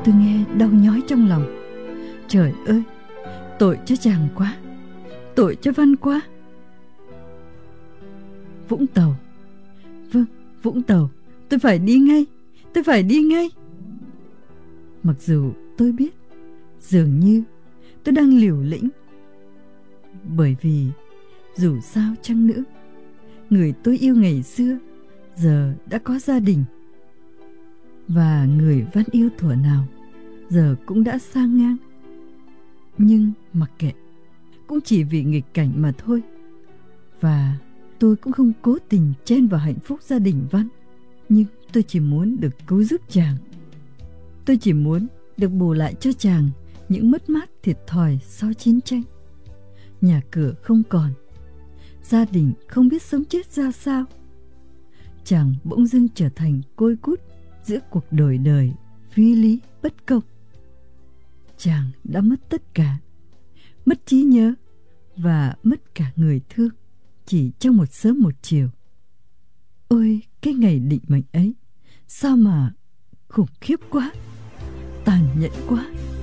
Tôi nghe đau nhói trong lòng. Trời ơi, tội cho chàng quá, tội cho Văn quá. Vũng Tàu. Vâng, Vũng Tàu. Tôi phải đi ngay, tôi phải đi ngay. Mặc dù tôi biết dường như tôi đang liều lĩnh, bởi vì dù sao chăng nữa, người tôi yêu ngày xưa giờ đã có gia đình, và người Văn yêu thuở nào giờ cũng đã sang ngang. Nhưng mặc kệ, cũng chỉ vì nghịch cảnh mà thôi. Và tôi cũng không cố tình chen vào hạnh phúc gia đình Văn. Nhưng tôi chỉ muốn được cứu giúp chàng. Tôi chỉ muốn được bù lại cho chàng những mất mát thiệt thòi sau chiến tranh. Nhà cửa không còn, gia đình không biết sống chết ra sao. Chàng bỗng dưng trở thành côi cút giữa cuộc đổi đời phi lý bất công. Chàng đã mất tất cả, mất trí nhớ và mất cả người thương, chỉ trong một sớm một chiều. Ôi, cái ngày định mệnh ấy sao mà khủng khiếp quá, tàn nhẫn quá.